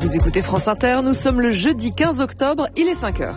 Vous écoutez France Inter, nous sommes le jeudi 15 octobre, il est 5h.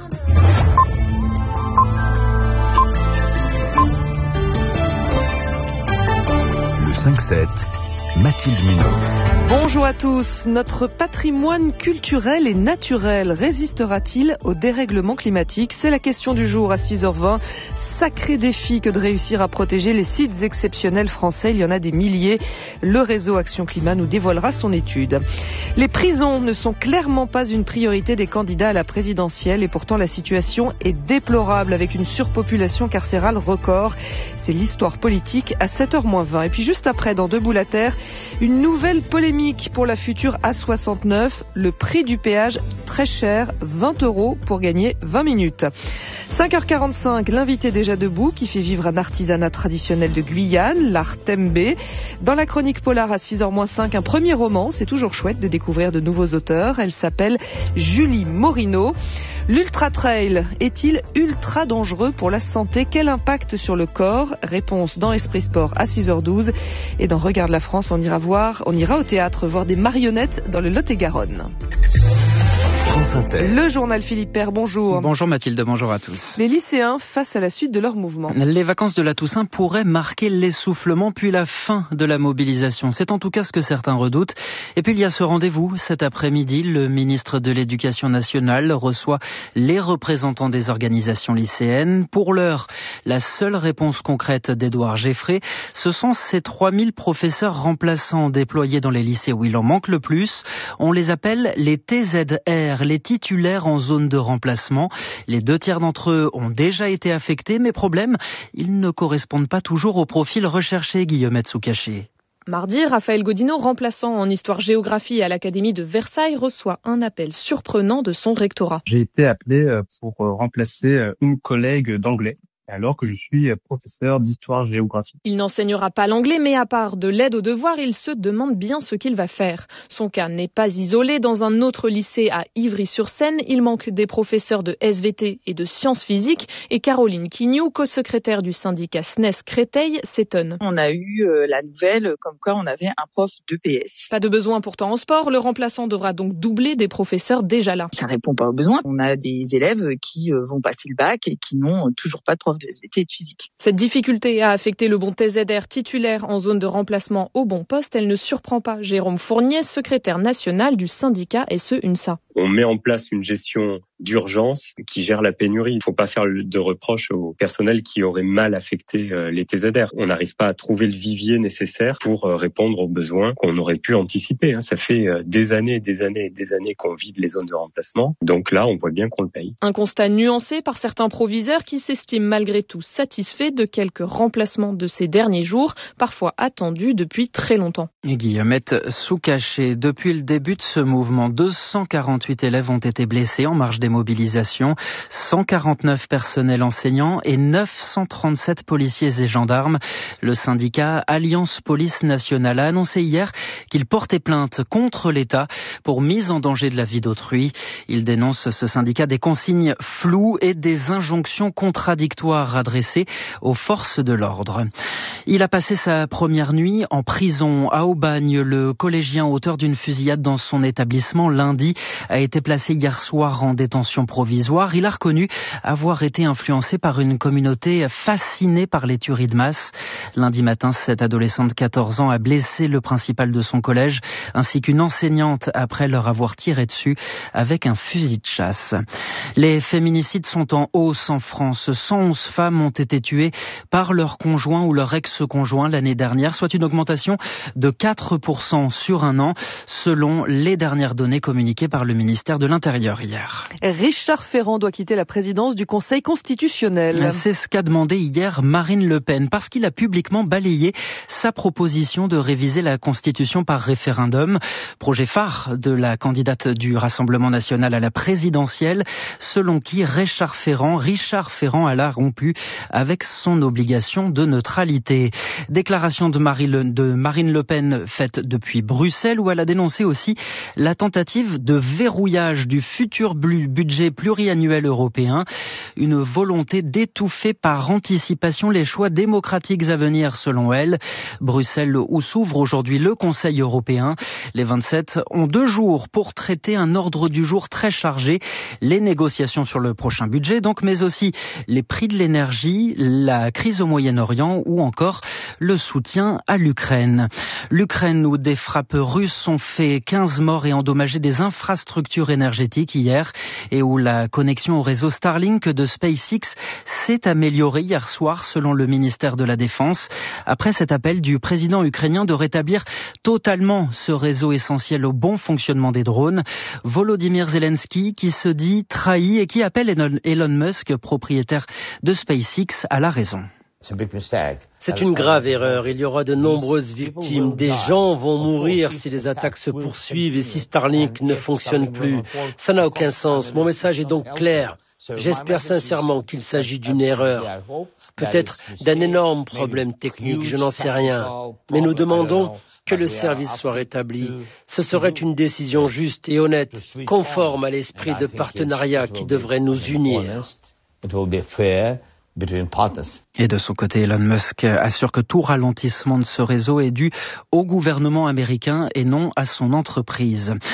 Le 5-7, Mathilde Munoz. Bonjour à tous. Notre patrimoine culturel et naturel résistera-t-il au dérèglement climatique ? C'est la question du jour à 6h20. Sacré défi que de réussir à protéger les sites exceptionnels français. Il y en a des milliers. Le réseau Action Climat nous dévoilera son étude. Les prisons ne sont clairement pas une priorité des candidats à la présidentielle et pourtant la situation est déplorable avec une surpopulation carcérale record. C'est l'histoire politique à 7h-20. Et puis juste après, dans Debout la Terre, une nouvelle polémique pour la future A69. Le prix du péage très cher, 20 € pour gagner 20 minutes. 5h45, l'invité déjà debout qui fait vivre un artisanat traditionnel de Guyane, l'art Tembe. Dans la chronique polar à 6h-5, un premier roman. C'est toujours chouette de découvrir de nouveaux auteurs. Elle s'appelle Julie Morino. L'ultra-trail est-il ultra dangereux pour la santé ? Quel impact sur le corps ? Réponse dans Esprit Sport à 6h12. Et dans Regarde la France, on ira au théâtre voir des marionnettes dans le Lot-et-Garonne. Le journal Philippe Père, bonjour. Bonjour Mathilde, bonjour à tous. Les lycéens face à la suite de leur mouvement. Les vacances de la Toussaint pourraient marquer l'essoufflement puis la fin de la mobilisation. C'est en tout cas ce que certains redoutent. Et puis il y a ce rendez-vous cet après-midi. Le ministre de l'Éducation nationale reçoit les représentants des organisations lycéennes. Pour l'heure, la seule réponse concrète d'Édouard Geffray, ce sont ces 3000 professeurs remplaçants déployés dans les lycées où il en manque le plus. On les appelle les TZR, les titulaires en zone de remplacement. Les 2/3 d'entre eux ont déjà été affectés, mais problème, ils ne correspondent pas toujours au profil recherché, Guillemette Soucaché. Mardi, Raphaël Godineau, remplaçant en histoire-géographie à l'Académie de Versailles, reçoit un appel surprenant de son rectorat. J'ai été appelé pour remplacer une collègue d'anglais, alors que je suis professeur d'histoire-géographie. Il n'enseignera pas l'anglais, mais à part de l'aide aux devoirs, il se demande bien ce qu'il va faire. Son cas n'est pas isolé. Dans un autre lycée à Ivry-sur-Seine, il manque des professeurs de SVT et de sciences physiques. Et Caroline Quignou, co-secrétaire du syndicat SNES Créteil, s'étonne. On a eu la nouvelle comme quoi on avait un prof d'EPS. Pas de besoin pourtant en sport. Le remplaçant devra donc doubler des professeurs déjà là. Ça répond pas aux besoins. On a des élèves qui vont passer le bac et qui n'ont toujours pas de prof de SVT et de physique. Cette difficulté a affecté le bon TZR titulaire en zone de remplacement au bon poste. Elle ne surprend pas Jérôme Fournier, secrétaire national du syndicat SE-UNSA. On met en place une gestion d'urgence qui gère la pénurie. Il ne faut pas faire de reproches au personnel qui aurait mal affecté les TZR. On n'arrive pas à trouver le vivier nécessaire pour répondre aux besoins qu'on aurait pu anticiper. Ça fait des années qu'on vide les zones de remplacement. Donc là, on voit bien qu'on le paye. Un constat nuancé par certains proviseurs qui s'estiment malgré tout satisfaits de quelques remplacements de ces derniers jours, parfois attendus depuis très longtemps. Et Guillemette Soucaché, depuis le début de ce mouvement, 248 élèves ont été blessés en marge des mobilisations, 149 personnels enseignants et 937 policiers et gendarmes. Le syndicat Alliance Police Nationale a annoncé hier qu'il portait plainte contre l'État pour mise en danger de la vie d'autrui. Il dénonce, ce syndicat, des consignes floues et des injonctions contradictoires adressées aux forces de l'ordre. Il a passé sa première nuit en prison à Aubagne. Le collégien auteur d'une fusillade dans son établissement lundi a été placé hier soir en détention provisoire. Il a reconnu avoir été influencé par une communauté fascinée par les tueries de masse. Lundi matin, cet adolescent de 14 ans a blessé le principal de son collège ainsi qu'une enseignante après leur avoir tiré dessus avec un fusil de chasse. Les féminicides sont en hausse en France. 111 femmes ont été tuées par leur conjoint ou leur ex-conjoint l'année dernière, soit une augmentation de 4% sur un an, selon les dernières données communiquées par le ministère de l'Intérieur hier. Richard Ferrand doit quitter la présidence du Conseil constitutionnel. C'est ce qu'a demandé hier Marine Le Pen, parce qu'il a publiquement balayé sa proposition de réviser la Constitution par référendum. Projet phare de la candidate du Rassemblement national à la présidentielle, selon qui Richard Ferrand a rompu avec son obligation de neutralité. Déclaration de Marine Le Pen faite depuis Bruxelles, où elle a dénoncé aussi la tentative de verrouiller verrouillage du futur budget pluriannuel européen, une volonté d'étouffer par anticipation les choix démocratiques à venir selon elle. Bruxelles où s'ouvre aujourd'hui le Conseil européen. Les 27 ont 2 jours pour traiter un ordre du jour très chargé, les négociations sur le prochain budget donc, mais aussi les prix de l'énergie, la crise au Moyen-Orient ou encore le soutien à l'Ukraine. L'Ukraine où des frappes russes ont fait 15 morts et endommagé des infrastructures énergétiques hier et où la connexion au réseau Starlink de SpaceX s'est améliorée hier soir selon le ministère de la Défense. Après cet appel du président ukrainien de rétablir totalement ce réseau essentiel au bon fonctionnement des drones, Volodymyr Zelensky qui se dit trahi et qui appelle Elon Musk, propriétaire de SpaceX, à la raison. C'est une grave erreur. Il y aura de nombreuses victimes. Des gens vont mourir si les attaques se poursuivent et si Starlink ne fonctionne plus. Ça n'a aucun sens. Mon message est donc clair. J'espère sincèrement qu'il s'agit d'une erreur. Peut-être d'un énorme problème technique, je n'en sais rien. Mais nous demandons que le service soit rétabli. Ce serait une décision juste et honnête, conforme à l'esprit de partenariat qui devrait nous unir. Et de son côté, Elon Musk assure que tout ralentissement de ce réseau est dû au gouvernement américain et non à son entreprise.